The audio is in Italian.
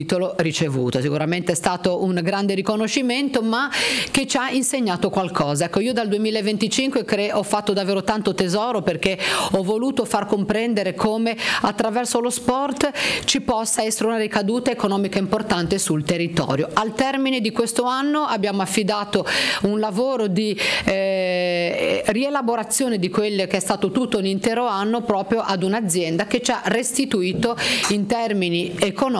titolo ricevuto. Sicuramente è stato un grande riconoscimento, ma che ci ha insegnato qualcosa. Ecco, io dal 2025 ho fatto davvero tanto tesoro, perché ho voluto far comprendere come attraverso lo sport ci possa essere una ricaduta economica importante sul territorio. Al termine di questo anno abbiamo affidato un lavoro di rielaborazione di quello che è stato tutto un intero anno proprio ad un'azienda che ci ha restituito in termini economici